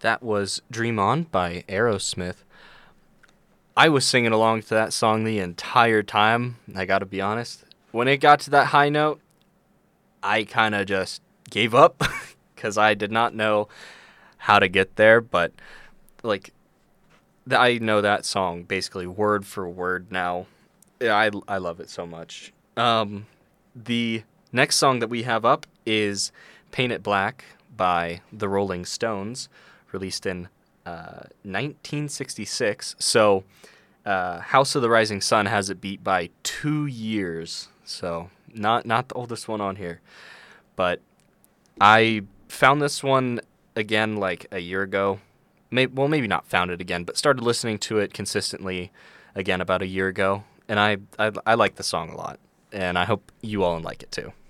That was Dream On by Aerosmith. I was singing along to that song the entire time, I gotta be honest. When it got to that high note, I kind of just gave up because I did not know how to get there, but like I know that song basically word for word now. Yeah, I love it so much. The next song that we have up is Paint It Black by the Rolling Stones, released in 1966. So House of the Rising Sun has it beat by 2 years. So not the oldest one on here. But I found this one again like a year ago. Maybe not found it again, but started listening to it consistently again about a year ago. And I like the song a lot. And I hope you all like it too.